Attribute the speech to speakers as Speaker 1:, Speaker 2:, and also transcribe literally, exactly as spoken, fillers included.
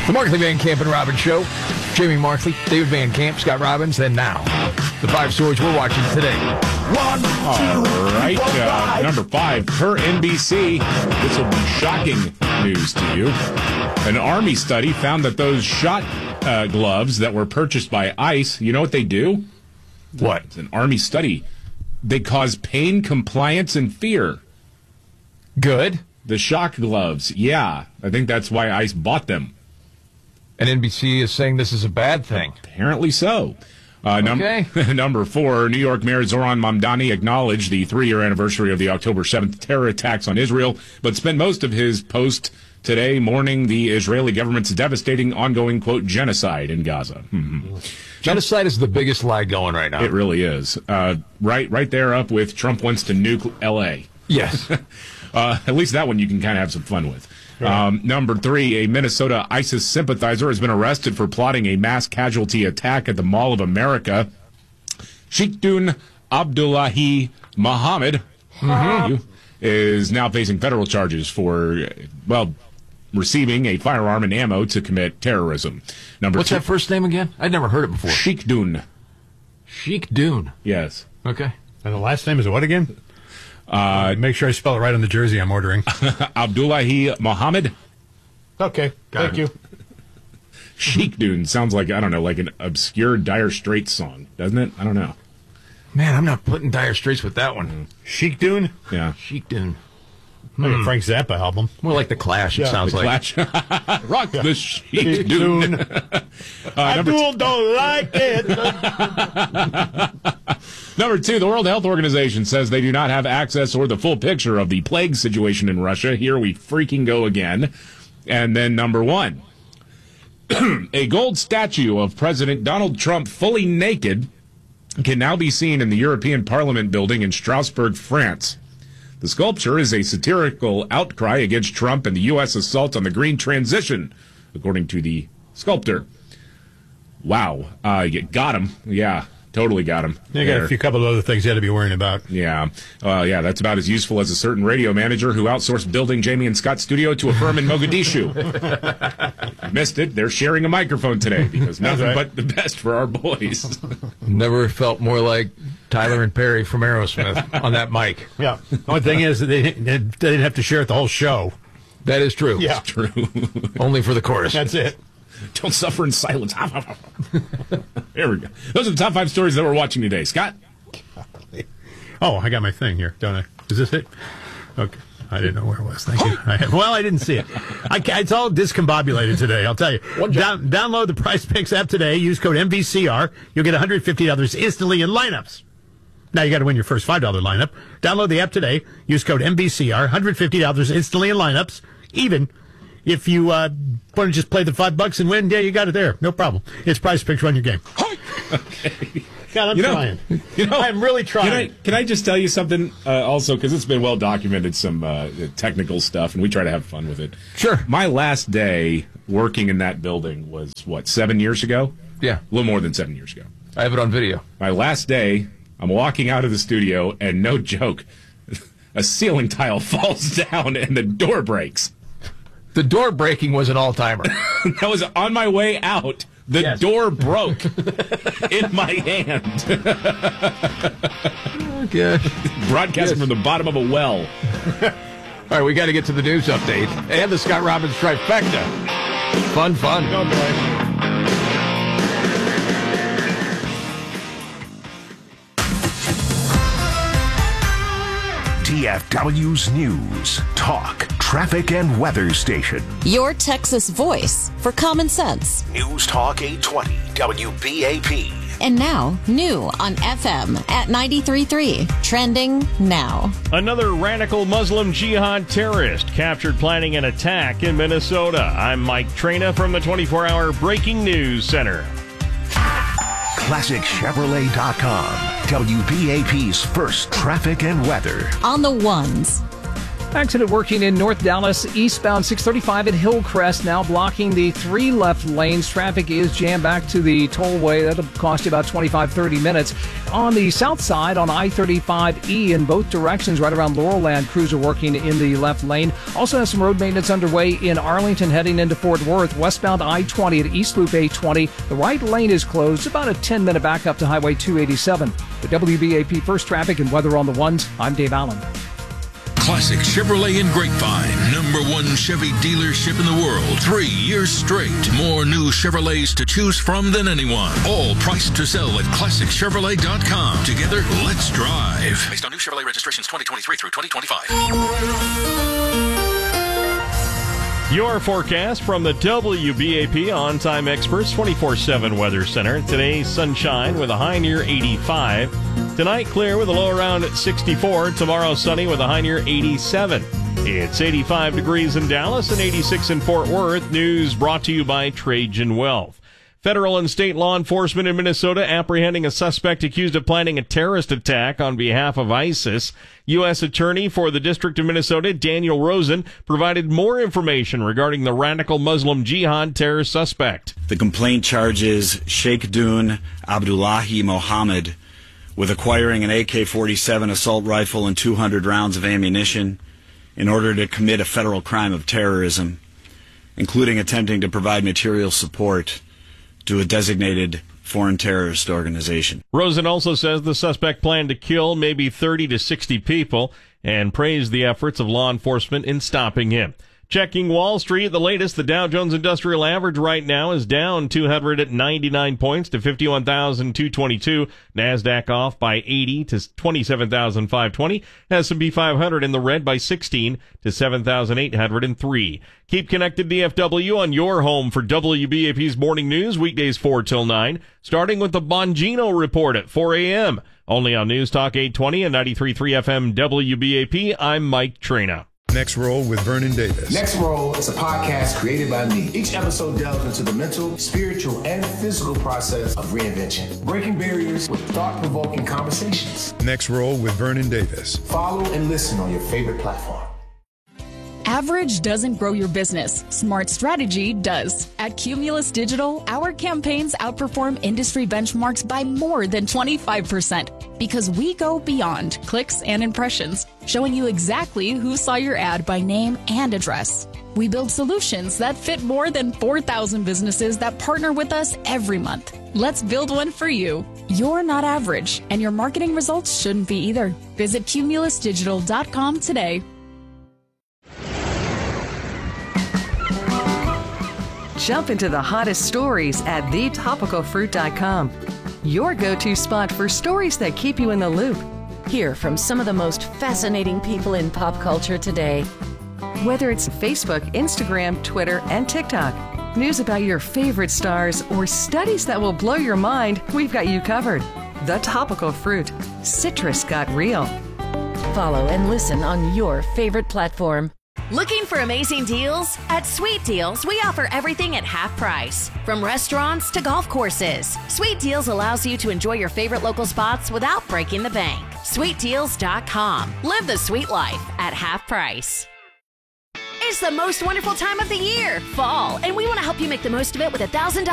Speaker 1: The Markley Van Camp and Robbins Show. Jamie Markley, David Van Camp, Scott Robbins, and now the five stories we're watching today. One,
Speaker 2: All right, uh, number five, per N B C, this will be shocking news to you. An Army study found that those shot uh, gloves that were purchased by ICE, you know what they do?
Speaker 1: What?
Speaker 2: It's an Army study. They cause pain, compliance, and fear.
Speaker 1: Good.
Speaker 2: The shock gloves, yeah. I think that's why ICE bought them.
Speaker 1: And N B C is saying this is a bad thing.
Speaker 2: Apparently so. Uh, num-
Speaker 1: okay.
Speaker 2: Number four, New York Mayor Zoran Mamdani acknowledged the three-year anniversary of the October seventh terror attacks on Israel, but spent most of his post today mourning the Israeli government's devastating ongoing, quote, genocide in Gaza. Mm-hmm.
Speaker 1: Genocide is the biggest lie going right now.
Speaker 2: It really is. Uh, right, right there up with Trump wants to nuke L A.
Speaker 1: Yes.
Speaker 2: uh, at least that one you can kind of have some fun with. Right. Um, number three, a Minnesota ISIS sympathizer has been arrested for plotting a mass casualty attack at the Mall of America. Sheikhdun Abdullahi Muhammad mm-hmm. is now facing federal charges for, well, receiving a firearm and ammo to commit terrorism. Number
Speaker 1: What's
Speaker 2: two,
Speaker 1: that first name again? I'd never heard it before.
Speaker 2: Sheikhdun.
Speaker 1: Sheikhdun.
Speaker 2: Yes.
Speaker 1: Okay.
Speaker 3: And the last name is what again?
Speaker 2: Uh,
Speaker 3: Make sure I spell it right on the jersey I'm ordering.
Speaker 2: Abdullahi Muhammad.
Speaker 3: Okay,
Speaker 1: Got
Speaker 3: thank
Speaker 1: it.
Speaker 3: you.
Speaker 2: Sheikhdun sounds like, I don't know, like an obscure Dire Straits song, doesn't it? I don't know.
Speaker 1: Man, I'm not putting Dire Straits with that one.
Speaker 3: Sheikhdun?
Speaker 2: Yeah.
Speaker 1: Sheikhdun.
Speaker 3: Like a Frank Zappa album.
Speaker 1: More like the Clash, it
Speaker 3: Yeah,
Speaker 1: sounds
Speaker 2: The
Speaker 1: like.
Speaker 2: Clash. Rock the Sheikhdun. uh, number
Speaker 3: Abdul don't like it.
Speaker 2: Number two, the World Health Organization says they do not have access or the full picture of the plague situation in Russia. Here we freaking go again. And then number one, a gold statue of President Donald Trump fully naked can now be seen in the European Parliament building in Strasbourg, France. The sculpture is a satirical outcry against Trump and the U S assault on the green transition, according to the sculptor. Wow. Uh, you got him. Yeah. Totally got him.
Speaker 3: You got a few couple of other things you had to be worrying about.
Speaker 2: Yeah. Uh, yeah, that's about as useful as a certain radio manager who outsourced building Jamie and Scott's studio to a firm in Mogadishu. You missed it. They're sharing a microphone today because nothing
Speaker 3: right.
Speaker 2: but the best for our boys.
Speaker 1: Never felt more like Tyler and Perry from Aerosmith on that mic.
Speaker 3: Yeah. The only thing is that they, they didn't have to share it the whole show.
Speaker 1: That is true.
Speaker 3: Yeah.
Speaker 2: True.
Speaker 1: Only for the chorus.
Speaker 3: That's it.
Speaker 2: Don't suffer in silence. There we go. Those are the top five stories that we're watching today. Scott?
Speaker 3: Oh, I got my thing here, don't I? Is this it? Okay. I didn't know where it was. Thank you. I, well, I didn't see it. I, it's all discombobulated today, I'll tell you. Down, download the Prize Picks app today. Use code M V C R. You'll get one hundred fifty dollars instantly in lineups. Now you got to win your first five dollars lineup. Download the app today. Use code M V C R. one hundred fifty dollars instantly in lineups. Even if you uh, want to just play the five bucks and win, yeah, you got it there. No problem. It's Prize Picks. Run your game.
Speaker 2: Okay.
Speaker 3: God, I'm
Speaker 2: You know-
Speaker 3: trying.
Speaker 2: you know,
Speaker 3: I'm really trying.
Speaker 2: Can I, can I just tell you something uh, also, because it's been well documented, some uh, technical stuff, and we try to have fun with it.
Speaker 1: Sure.
Speaker 2: My last day working in that building was, what, seven years ago?
Speaker 1: Yeah.
Speaker 2: A little more than seven years ago.
Speaker 1: I have it on video.
Speaker 2: My last day, I'm walking out of the studio, and no joke, a ceiling tile falls down and the door breaks.
Speaker 1: The door breaking was an all-timer.
Speaker 2: That was on my way out. The
Speaker 1: Yes.
Speaker 2: door broke in my hand.
Speaker 1: Okay.
Speaker 2: Broadcasting
Speaker 1: Yes.
Speaker 2: from the bottom of a well.
Speaker 1: All right, we got to get to the news update and the Scott Robbins trifecta. Fun, fun.
Speaker 3: Oh, boy.
Speaker 4: T F W's News, Talk, Traffic, and Weather Station.
Speaker 5: Your Texas voice for common sense.
Speaker 4: News Talk eight twenty W B A P.
Speaker 5: And now, new on F M at ninety-three point three. Trending now.
Speaker 6: Another radical Muslim jihad terrorist captured planning an attack in Minnesota. I'm Mike Trina from the twenty-four hour Breaking News Center.
Speaker 4: Classic Chevrolet dot com. W B A P's first traffic and weather.
Speaker 5: On the ones.
Speaker 7: Accident working in North Dallas, eastbound six thirty-five at Hillcrest, now blocking the three left lanes. Traffic is jammed back to the tollway. That'll cost you about twenty-five, thirty minutes. On the south side, on I thirty-five E in both directions, right around Laurel Land, crews are working in the left lane. Also has some road maintenance underway in Arlington heading into Fort Worth. Westbound I twenty at East Loop eight twenty. The right lane is closed. About a ten-minute backup to Highway two eighty-seven. The W B A P First Traffic and Weather on the Ones. I'm Dave Allen.
Speaker 8: Classic Chevrolet in Grapevine, number one Chevy dealership in the world, three years straight. More new Chevrolets to choose from than anyone. All priced to sell at classic chevrolet dot com. Together, let's drive. Based on new Chevrolet registrations twenty twenty-three through twenty twenty-five.
Speaker 6: Your forecast from the W B A P On-Time Experts twenty-four seven Weather Center. Today, sunshine with a high near eighty-five. Tonight, clear with a low around sixty-four. Tomorrow, sunny with a high near eighty-seven. It's eighty-five degrees in Dallas and eighty-six in Fort Worth. News brought to you by Trajan Wealth. Federal and state law enforcement in Minnesota apprehending a suspect accused of planning a terrorist attack on behalf of ISIS. U S Attorney for the District of Minnesota, Daniel Rosen, provided more information regarding the radical Muslim Jihad terror suspect.
Speaker 9: The complaint charges Sheikh Dun Abdullahi Mohammed with acquiring an A K forty-seven assault rifle and two hundred rounds of ammunition in order to commit a federal crime of terrorism, including attempting to provide material support to a designated foreign terrorist organization.
Speaker 6: Rosen also says the suspect planned to kill maybe thirty to sixty people and praised the efforts of law enforcement in stopping him. Checking Wall Street, the latest, the Dow Jones Industrial Average right now is down two hundred ninety-nine points to fifty-one thousand two hundred twenty-two. NASDAQ off by eighty to twenty-seven thousand five hundred twenty. S and P five hundred in the red by sixteen to seven thousand eight hundred three. Keep connected D F W on your home for W B A P's morning news, weekdays four till nine, starting with the Bongino Report at four a.m. Only on News Talk eight twenty and ninety-three point three F M W B A P. I'm Mike Trina.
Speaker 10: Next Roll with Vernon Davis.
Speaker 11: Next Roll is a podcast created by me. Each episode delves into the mental, spiritual, and physical process of reinvention, breaking barriers with thought-provoking conversations.
Speaker 10: Next Roll with Vernon Davis.
Speaker 11: Follow and listen on your favorite platform.
Speaker 12: Average doesn't grow your business. Smart strategy does. At Cumulus Digital, our campaigns outperform industry benchmarks by more than twenty-five percent because we go beyond clicks and impressions, showing you exactly who saw your ad by name and address. We build solutions that fit more than four thousand businesses that partner with us every month. Let's build one for you. You're not average, and your marketing results shouldn't be either. Visit cumulus digital dot com today.
Speaker 13: Jump into the hottest stories at the topical fruit dot com. Your go-to spot for stories that keep you in the loop.
Speaker 14: Hear from some of the most fascinating people in pop culture today.
Speaker 13: Whether it's Facebook, Instagram, Twitter, and TikTok, news about your favorite stars, or studies that will blow your mind, we've got you covered. The Topical Fruit. Citrus got real.
Speaker 14: Follow and listen on your favorite platform.
Speaker 15: Looking for amazing deals? At Sweet Deals, we offer everything at half price. From restaurants to golf courses, Sweet Deals allows you to enjoy your favorite local spots without breaking the bank. sweet deals dot com. Live the sweet life at half price. It's the most wonderful time of the year, fall, and we want to help you make the most of it with a one thousand dollars